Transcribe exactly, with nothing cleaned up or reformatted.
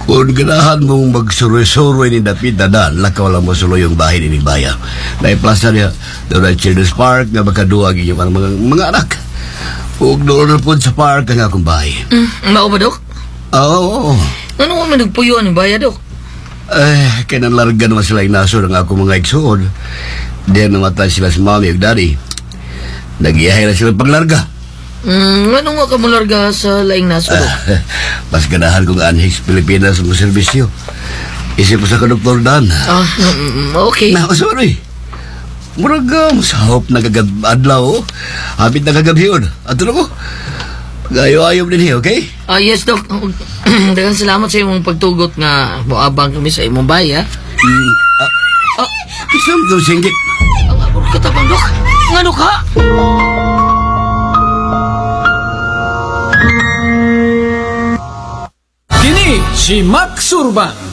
Kung ganahan mong magsuroy-suroy ni David Dadan, lakaw lang mo suloy yung bahay ni Baya. May plaza niya, doon ay Children's Park, na makaduwag yung mga, mga anak. Huwag doon po sa park ang akong bahay. Mm, mao ba, Dok? Oo. Ano nga man nagpuyuan ni Baya, Dok? Eh, kinalarga naman sila inaso ng akong mga igsuon. Diyan namatay sila si mami at daddy. Nagiyahay na sila paglarga. Mm, ano nga ka mo larga sa laing naso, Dok? Ah, mas ganahan kong anhis Pilipinas sa mga serbisyo. Isip ko sa kadoktor Dan. Ah, mm, okay. Na, sorry. Murag uh, masahop na kagad-adlaw. Oh. Habit na kagabhiyon. At ano ko? Gayo-ayom din eh, okay? Ah, yes, Dok. Daghang salamat sa imong pagtugot nga moabang kami sa imong bahay, ha? Mm, ah, ah, kisam to, singgit. Ang abot katabang, Dok. Ngano ka? Kini si Max Urban